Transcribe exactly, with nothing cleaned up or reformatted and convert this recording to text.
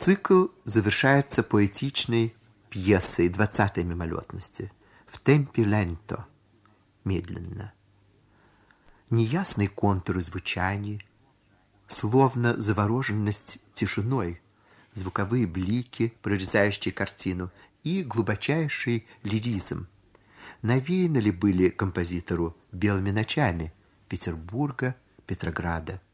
Цикл завершается поэтичной пьесой двадцатой мимолетности в темпе ленто, медленно. Неясный контур звучаний, словно завороженность тишиной, звуковые блики, прорезающие картину, и глубочайший лиризм. Навеяны ли были композитору белыми ночами Петербурга, Петрограда?